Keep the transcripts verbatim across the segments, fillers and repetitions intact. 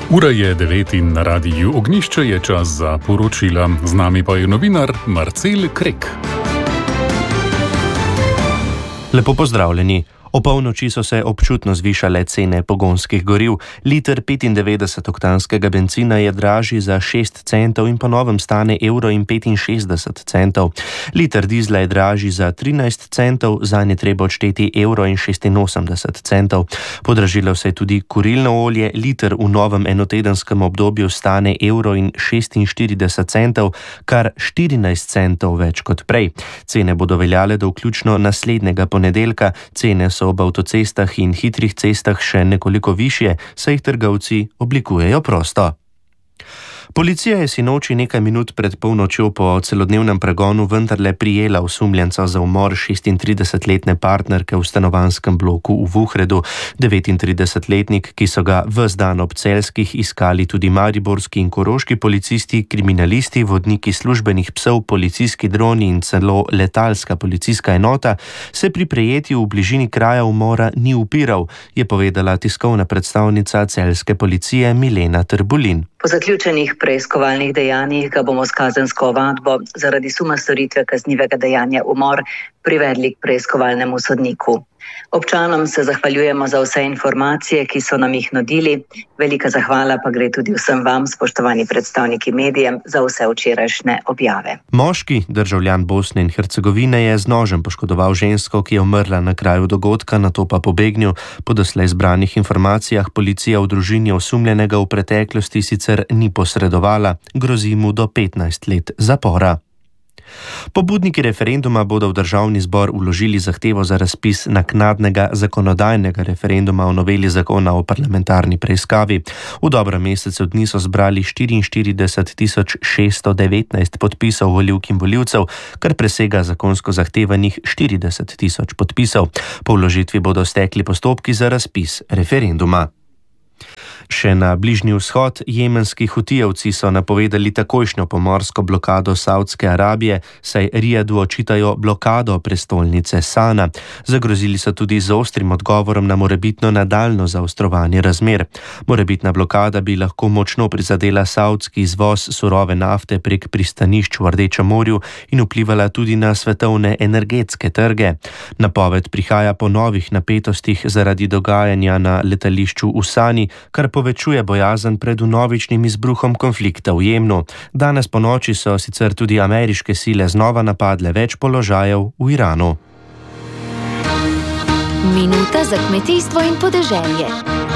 Ura je devet in na radiju Ognjišče je čas za poročila. Z nami pa je novinar Marcel Krek. Lepo pozdravljeni. O polnoči so se občutno zvišale cene pogonskih goriv. Liter petindevetdesetoktanskega bencina je dražji za šest centov in po novem stane evro in petinšestdeset centov. Liter dizla je dražji za trinajst centov, zanj je treba odšteti evro in šestinosemdeset centov. Podražilo se je tudi kurilno olje. Liter v novem enotedenskem obdobju stane evro in šestinštirideset centov, kar štirinajst centov več kot prej. Cene bodo veljale do vključno naslednjega ponedeljka. Cene so ob avtocestah in hitrih cestah še nekoliko višje, saj jih trgovci oblikujejo prosto. Policija je sinoči nekaj minut pred polnočjo po celodnevnem pregonu vendarle prijela osumljenca za umor šestintridesetletne partnerke v stanovanjskem bloku v Vuhredu. devetintridesetletnik, ki so ga ves dan ob Celjskih iskali tudi mariborski in koroški policisti, kriminalisti, vodniki službenih psov, policijski droni in celo letalska policijska enota, se pri prejetju v bližini kraja umora ni upiral, je povedala tiskovna predstavnica celjske policije Milena Trbulin. Po zaključenih preiskovalnih dejanjih ga bomo s kazensko ovadbo zaradi suma storitve kaznivega dejanja umor privedli k preiskovalnemu sodniku. Občanom se zahvaljujemo za vse informacije, ki so nam jih nudili. Velika zahvala pa gre tudi vsem vam, spoštovani predstavniki medijem, za vse včerajšnje objave. Moški, državljan Bosne in Hercegovine, je z nožem poškodoval žensko, ki je umrla na kraju dogodka, nato pa pobegnil. Po doslej zbranih informacijah policija v družini osumljenega v preteklosti sicer ni posredovala, grozi mu do petnajst let zapora. Pobudniki referenduma bodo v državni zbor vložili zahtevo za razpis naknadnega zakonodajnega referenduma o noveli zakona o parlamentarni preiskavi. V dobrem mesecu dni so zbrali štiriinštirideset tisoč šeststo devetnajst podpisov volivk in volivcev, kar presega zakonsko zahtevanih štirideset tisoč podpisov. Po vložitvi bodo stekli postopki za razpis referenduma. Še na Bližnji vzhod jemenski hutijevci so napovedali takojšnjo pomorsko blokado Saudske Arabije, saj Rijadu očitajo blokado prestolnice Sana. Zagrozili so tudi z ostrim odgovorom na morebitno nadaljnjo zaostrovanje razmer. Morebitna blokada bi lahko močno prizadela saudski izvoz surove nafte prek pristanišč v Rdečem morju in vplivala tudi na svetovne energetske trge. Napoved prihaja po novih napetostih zaradi dogajanja na letališču v Sani, kar povečuje bojazen pred vnovičnim izbruhom konflikta v Jemnu. Danes po noči so sicer tudi ameriške sile znova napadle več položajev v Iranu. Minuta za kmetijstvo in podeželje.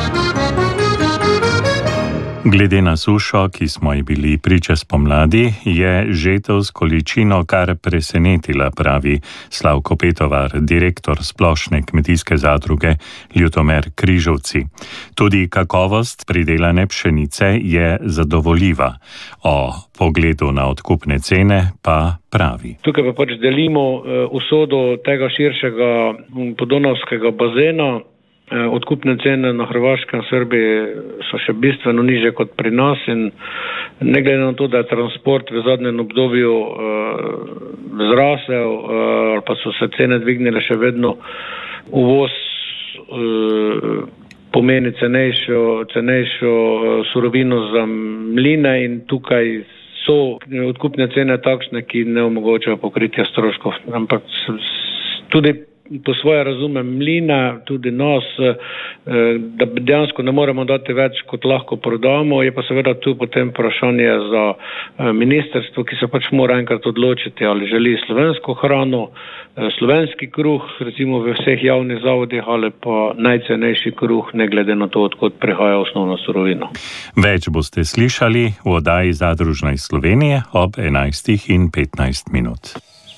Glede na sušo, ki smo ji bili priča spomladi, je žetev s količino kar presenetila, pravi Slavko Petovar, direktor Splošne kmetijske zadruge Ljutomer Križovci. Tudi kakovost pridelane pšenice je zadovoljiva. O pogledu na odkupne cene pa pravi. Tukaj pa pač delimo usodo tega širšega podonavskega bazena. Odkupne cene na Hrvaškem in Srbiji so še bistveno niže kot pri nas in ne glede na to, da je transport v zadnjem obdobju uh, zrasel uh, ali pa so se cene dvignile, še vedno uvoz uh, pomeni cenejšo, cenejšo uh, surovino za mline in tukaj so odkupne cene takšne, ki ne omogočajo pokritja stroškov. Ampak tudi po svoje razumem mlina, tudi nas, da dejansko ne moremo dati več, kot lahko prodamo. Je pa seveda tu potem vprašanje za ministrstvo, ki se pač mora enkrat odločiti, ali želi slovensko hrano, slovenski kruh, recimo v vseh javnih zavodih, ali pa najcenejši kruh, ne glede na to, odkot prihaja osnovna surovina. Več boste slišali v oddaji Zadružne Slovenije ob enajstih in petnajst minut.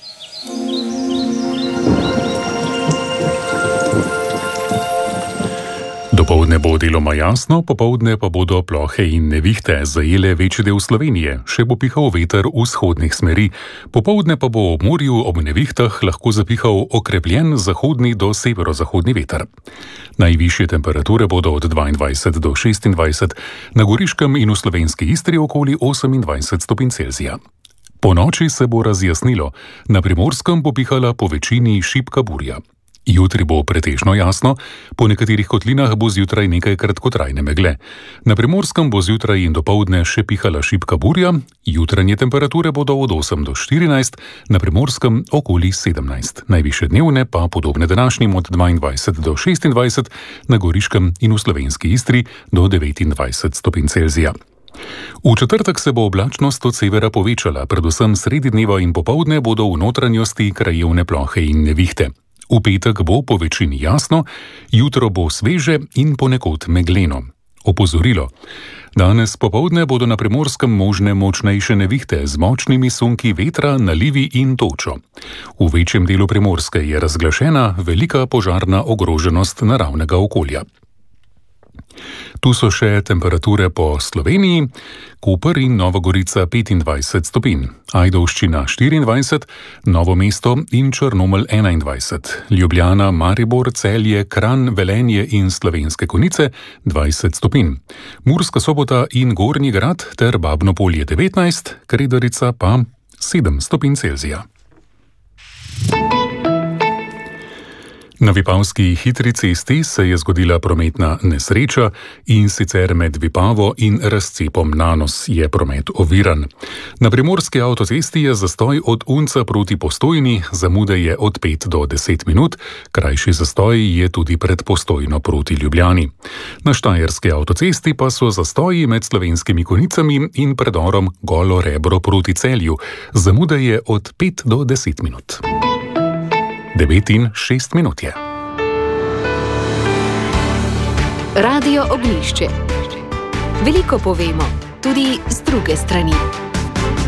Dopoldne bo deloma jasno, popoldne pa bodo plohe in nevihte zajele večji del Slovenije, še bo pihal veter vzhodnih smeri. Popoldne pa bo ob morju ob nevihtah lahko zapihal okrepljen zahodni do severozahodni veter. Najvišje temperature bodo od dvaindvajset do šestindvajset, na Goriškem in v slovenski Istri okoli osemindvajset stopinj Celzija. Po noči se bo razjasnilo, na Primorskem bo pihala po večini šibka burja. Jutri bo pretežno jasno, po nekaterih kotlinah bo zjutraj nekaj kratkotrajne megle. Na Primorskem bo zjutraj in dopoldne še pihala šibka burja, jutranje temperature bodo od osem do štirinajst, na Primorskem okoli sedemnajst. Najvišje dnevne pa podobne današnjim od dvaindvajset do šestindvajset, na Goriškem in v slovenski Istri do devetindvajset stopinj Celzija. V četrtek se bo oblačnost od severa povečala, predvsem sredi dneva in popoldne bodo v notranjosti krajevne plohe in nevihte. V petek bo po večini jasno, jutro bo sveže in ponekod megleno. Opozorilo. Danes popoldne bodo na Primorskem možne močnejše nevihte z močnimi sunki vetra, nalivi in točo. V večjem delu Primorske je razglašena velika požarna ogroženost naravnega okolja. Tu so še temperature po Sloveniji, Koper in Nova Gorica petindvajset stopinj, Ajdovščina štiriindvajset, Novo mesto in Črnomelj enaindvajset, Ljubljana, Maribor, Celje, Kranj, Velenje in Slovenske Konjice dvajset stopinj, Murska Sobota in Gornji Grad ter Babno Polje devetnajst, Kredarica pa sedem stopinj Celzija. Na Vipavski hitri cesti se je zgodila prometna nesreča in sicer med Vipavo in razcepom Nanos je promet oviran. Na Primorski avtocesti je zastoj od Unca proti Postojni, zamude je od pet do deset minut, krajši zastoj je tudi pred Postojno proti Ljubljani. Na Štajerski avtocesti pa so zastoji med Slovenskimi Konjicami in predorom Golo Rebro proti Celju, zamude je od pet do deset minut. devet in šest minut je. Radio Ognjišče. Veliko povemo, tudi z druge strani.